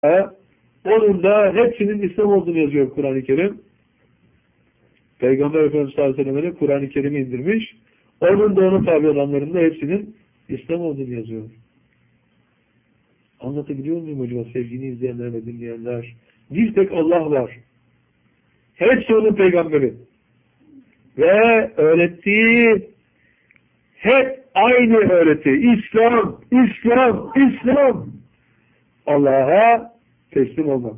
Onun da hepsinin İslam olduğunu yazıyor Kur'an-ı Kerim. Peygamber Efendimiz sallallahu aleyhi ve sellem'e Kur'an-ı Kerim'i indirmiş. Onun da ona tabi olanların da hepsinin İslam olduğunu yazıyor. Anlatabiliyor muyum acaba sevgili izleyenler ve dinleyenler? Bir tek Allah var. Hepsi onun peygamberi. Ve öğrettiği hep aynı öğreti. İslam, İslam, İslam. Allah'a teslim olmak.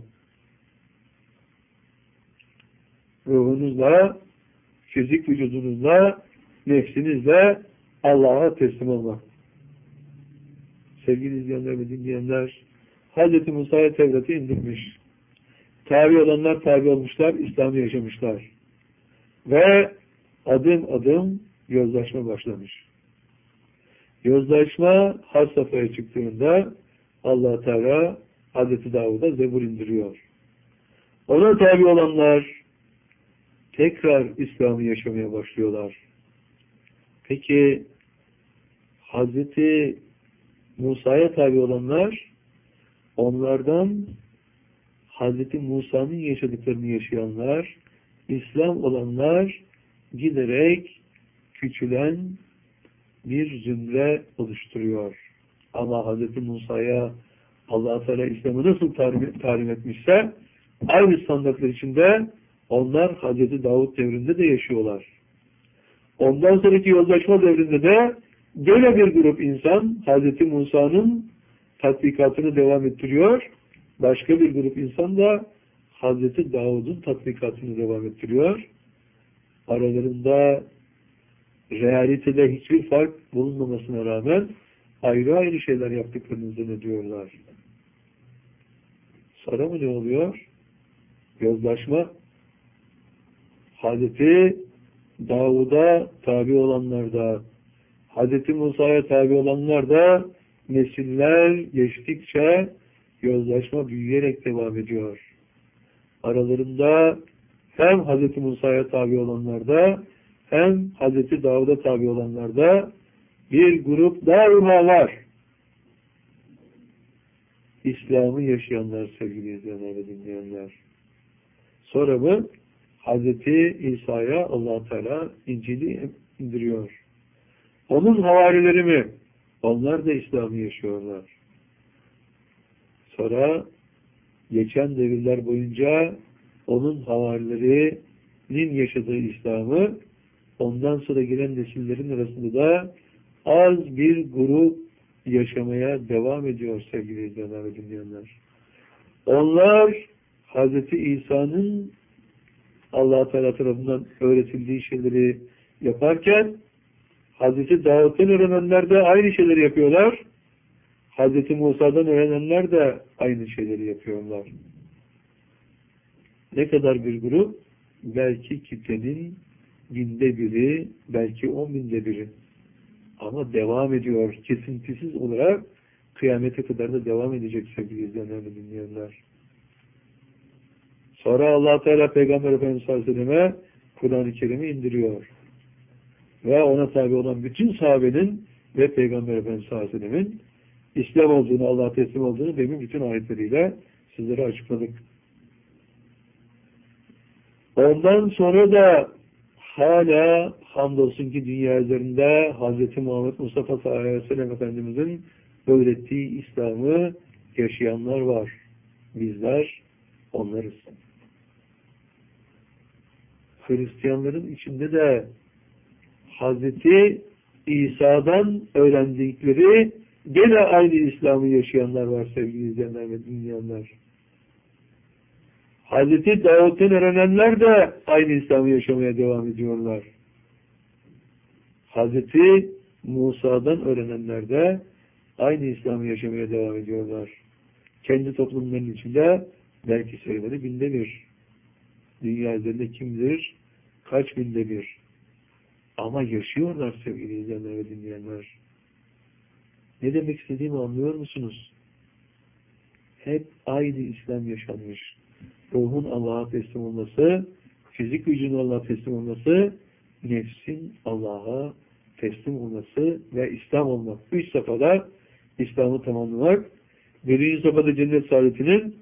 Ruhunuzla, fizik vücudunuzla, nefsinizle Allah'a teslim olmak. Sevgili izleyenler ve dinleyenler, Hz. Musa'ya Tevrat'ı indirmiş. Tabi olanlar tabi olmuşlar, İslam'ı yaşamışlar. Ve adım adım yozlaşma başlamış. Yozlaşma had safhaya çıktığında Allah Teala Hz. Davud'a Zebur indiriyor. Ona tabi olanlar tekrar İslam'ı yaşamaya başlıyorlar. Peki Hz. Musa'ya tabi olanlar onlardan Hz. Musa'nın yaşadıklarını yaşayanlar, İslam olanlar giderek küçülen bir zümre oluşturuyor. Ama Hz. Musa'ya Allah-u Teala İslam'ı nasıl talim etmişse aynı standartlar içinde onlar Hz. Davud devrinde de yaşıyorlar. Ondan sonraki yozlaşma devrinde de gene bir grup insan Hz. Musa'nın tatbikatını devam ettiriyor. Başka bir grup insan da Hz. Davud'un tatbikatını devam ettiriyor. Aralarında realitede hiçbir fark bulunmamasına rağmen ayrı ayrı şeyler yaptıklarını zannediyorlar. Sonra mı ne oluyor? Yozlaşma. Hz. Davud'a tabi olanlar da, Hz. Musa'ya tabi olanlar da nesiller geçtikçe yozlaşma büyüyerek devam ediyor. Aralarında hem Hz. Musa'ya tabi olanlarda hem Hz. Davud'a tabi olanlarda bir grup daima var. İslam'ı yaşayanlar sevgili izleyenler ve dinleyenler. Sonra mı Hz. İsa'ya Allah Teala İncil'i indiriyor. Onun havarileri mi? Onlar da İslam'ı yaşıyorlar. Sonra geçen devirler boyunca onun havarilerinin yaşadığı İslam'ı ondan sonra gelen nesillerin arasında da az bir grup yaşamaya devam ediyor sevgili izleyenler ve dinleyenler. Onlar Hz. İsa'nın Allah-u Teala tarafından öğretildiği şeyleri yaparken Hz. Davud'dan öğrenenler de aynı şeyleri yapıyorlar. Hz. Musa'dan öğrenenler de aynı şeyleri yapıyorlar. Ne kadar bir grup? Belki kitlenin 1000'de 1'i, belki 10.000'de 1'i. Ama devam ediyor. Kesintisiz olarak kıyamete kadar da devam edecek sevgili izleyenler ve dinleyenler. Sonra Allah Teala Peygamber Efendimiz sallallahu aleyhi ve selleme Kur'an-ı Kerim'i indiriyor. Ve ona tabi olan bütün sahabenin ve Peygamber Efendimiz sallallahu aleyhi ve sellemin İslam olduğunu, Allah'a teslim olduğunu demin bütün ayetleriyle sizlere açıkladık. Ondan sonra da hala hamdolsun ki dünya üzerinde Hz. Muhammed Mustafa sallallahu aleyhi ve sellem Efendimizin öğrettiği İslam'ı yaşayanlar var. Bizler onlarız. Hristiyanların içinde de Hz. İsa'dan öğrendikleri gene aynı İslam'ı yaşayanlar var sevgili izleyenler ve dinleyenler. Hz. Davud'dan öğrenenler de aynı İslam'ı yaşamaya devam ediyorlar. Hz. Musa'dan öğrenenler de aynı İslam'ı yaşamaya devam ediyorlar. Kendi toplumlarının içinde belki sayıları 1000'de 1. Dünya üzerinde kim bilir kaç 1000'de 1. Ama yaşıyorlar sevgili izleyenler ve dinleyenler. Ne demek istediğimi anlıyor musunuz? Hep aynı İslam yaşanmış. Ruhun Allah'a teslim olması, fizik vücudun Allah'a teslim olması, nefsin Allah'a teslim olması ve İslam olmak. 3 safhada İslam'ı tamamlamak Birinci safhada cennet saadetinin